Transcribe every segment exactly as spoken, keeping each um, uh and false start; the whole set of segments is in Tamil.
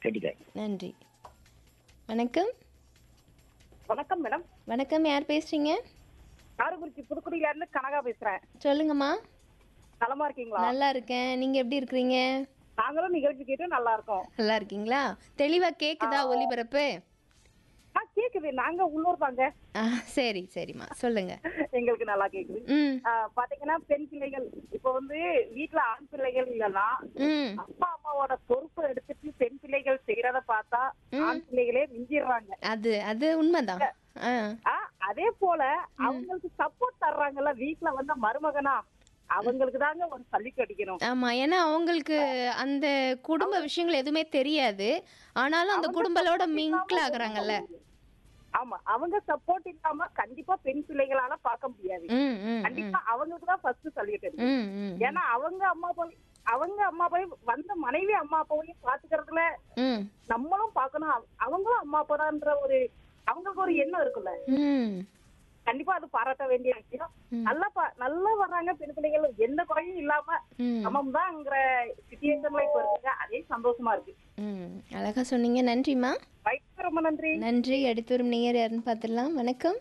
கேட்டுக்கிறேன். நன்றி. வணக்கம். வணக்கம் மேடம். வணக்கம், யார் பேசுறீங்க? காரக்குறிச்சி புதுக்குடியில இருந்து கனகா பேசுறேன். சொல்லுங்கம்மா. நலமா இருக்கீங்களா? நல்லா இருக்கேன். நீங்க எப்படி இருக்கிறீங்க? நாங்களும் நிகழ்ச்சி கேட்டு நல்லா இருக்கோம். நல்லா இருக்கீங்களா? தெளிவா கேக்குதா ஒலிபரப்பு? ஆ கேக்குது. நாங்க உள்ளூர் தாங்க. ஆ, சரி சரிம்மா, சொல்லுங்க. எங்களுக்கு நல்லா கேக்குது. ம் ஆ, பாத்தீங்கன்னா பெண் பிள்ளைகள் இப்ப வந்து வீட்டுல ஆண் பிள்ளைகள் இல்லைன்னா ம் அப்பா அம்மாவோட பொறுப்பை எடுத்துட்டு பெண் பிள்ளைகள் செய்யறத பார்த்தா ஆண் பிள்ளைகளே மிஞ்சிடுறாங்க. அது அது உண்மைதான். ஆ ஆ, அதே போல அவங்களுக்கு சப்போர்ட் தர்றாங்கல்ல வீட்டுல வந்த மருமகனா, அவங்களுக்கு தாங்க ஒரு சல்லி கடிக்கணும். ஆமா, ஏன்னா அவங்களுக்கு அந்த குடும்ப விஷயங்கள் எதுவுமே தெரியாது. ஆனாலும் அந்த அவங்க குடும்பத்தோட support மிங்கிள் இல்லாம ஆகுறாங்கல்ல. ஆமா, அவங்க சப்போர்ட் இல்லாம கண்டிப்பா பெண் பிள்ளைகளால பார்க்க முடியாது. ம் ம் ம் கண்டிப்பா அவங்களுக்கு தான் ஃபர்ஸ்ட் சல்யூட் இருக்கு. ம் ம் ஏன்னா அவங்க அம்மா அப்பா அவங்க அம்மா அப்பா வந்த மனைவி அம்மா அப்பாவையும் பாத்துக்கிறதுல ம் நம்மளும் பார்க்கணும். அவ- அவங்களும் அம்மா அப்பாதான்ற ஒரு அவங்களுக்கு ஒரு எண்ணம் இருக்குல்ல. ம் கண்டிப்பா அது பாராட்ட வேண்டிய விஷயம். நல்லா பா- நல்லா வர்றாங்க பெண் பிள்ளைகள், எந்த குறையும் இல்லாம ம் சமம் தான்ங்கிற சிச்சுவேஷன்ல இப்ப இருக்குங்க. அதே சந்தோஷமா இருக்கு. ம் அழகா சொன்னீங்க. நன்றிம்மா. வயசுக்கு ரொம்ப நன்றி. நன்றி. அடுத்து வரும் நேயர் யாருன்னு பார்த்துடலாம். வணக்கம்.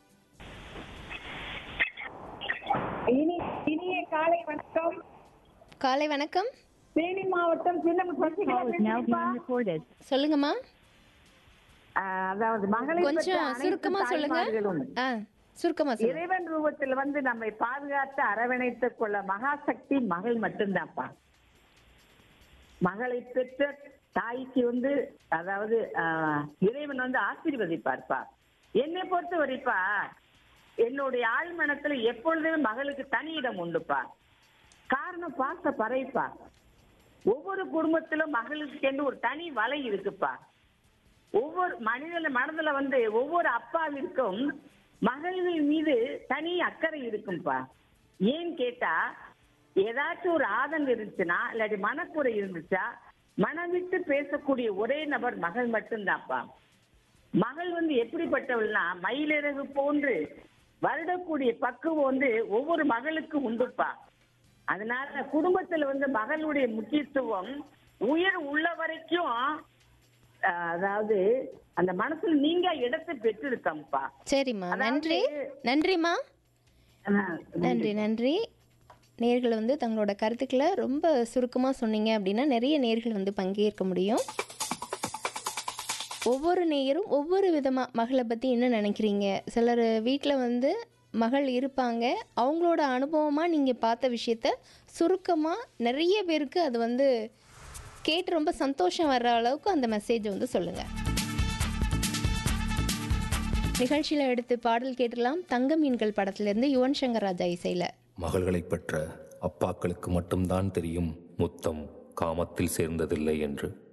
இனி இனிய காலை வணக்கம். காலை வணக்கம். தேனி மாவட்டம் சின்னம் சொல்லுங்கம்மா. அதாவது மகளிர் பெற்ற கொஞ்சம் அனைத்து சுருக்கமா சொல்லுங்க. தாய்மார்களும் ஆ, சுருக்கமா சொல்லுங்க. இறைவன் ரூபத்தில் வந்து நம்மை பாதுகாத்து அரவணைத்துக் கொள்ள மகாசக்தி மகள் மட்டும்தான்ப்பா. மகளை பெற்ற தாய்க்கு வந்து அதாவது ஆஹ், இறைவன் வந்து ஆசீர்வதிப்பார்ப்பா. என்னை பொறுத்த வரைப்பா என்னுடைய ஆழ்மனத்துல எப்பொழுதுமே மகளுக்கு தனி இடம் உண்டுப்பா. காரணம் பாச பறைப்பா. ஒவ்வொரு குடும்பத்திலும் மகளுக்கு என்று ஒரு தனி வலை இருக்குப்பா. ஒவ்வொரு மனிதன மனதுல வந்து ஒவ்வொரு அப்பாவிற்கும் மகளிர் மீது தனி அக்கறை இருக்கும்பா. ஏன்னு கேட்டா ஏதாச்சும் ஒரு ஆதங்கம் இருந்துச்சுன்னா இல்லாட்டி மனக்குறை இருந்துச்சா மனம் விட்டு பேசக்கூடிய ஒரே நபர் மகள் மட்டும்தான்ப்பா. மகள் வந்து எப்படிப்பட்டவள்னா மயிலிறகு போன்று வருடக்கூடிய பக்குவம் வந்து ஒவ்வொரு மகளுக்கும் உண்டுப்பா. அதனால குடும்பத்துல வந்து மகளுடைய முக்கியத்துவம் உயிர் உள்ள வரைக்கும் அஹ், அதாவது அந்த மனசுல நீங்க இடத்தை பெற்றிருக்கம்பா. சரிம்மா, அதாவது- நன்றி. நன்றிம்மா. அஹ், நன்றி நன்றி. நேர்கள் வந்து தங்களோட கருத்துக்களை ரொம்ப சுருக்கமாக சொன்னீங்க அப்படின்னா நிறைய நேர்கள் வந்து பங்கேற்க முடியும். ஒவ்வொரு நேயரும் ஒவ்வொரு விதமாக மகளை பற்றி என்ன நினைக்கிறீங்க? சிலர் வீட்டில் வந்து மகள் இருப்பாங்க, அவங்களோட அனுபவமாக நீங்கள் பார்த்த விஷயத்த சுருக்கமாக நிறைய பேருக்கு அது வந்து கேட்டு ரொம்ப சந்தோஷம் வர்ற அளவுக்கு அந்த மெசேஜை வந்து சொல்லுங்கள். நிகழ்ச்சியில் எடுத்து பாடல் கேட்டலாம். தங்க மீன்கள் படத்திலிருந்து யுவன் சங்கர் ராஜா இசையில். மகள்களை பெற்ற அப்பாக்களுக்கு மட்டும்தான் தெரியும் முத்தம் காமத்தில் சேர்ந்ததில்லை என்று.